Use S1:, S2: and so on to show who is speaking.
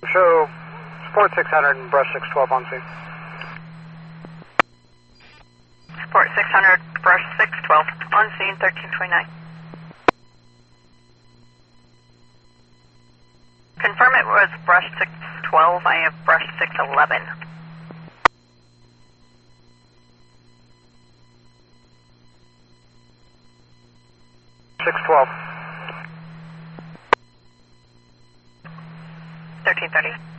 S1: Show Sport 600 and brush 612 on scene.
S2: Sport 600, brush 612, on scene 1329. Confirm it was brush 612, I have brush 611.
S1: $612.
S2: 1330.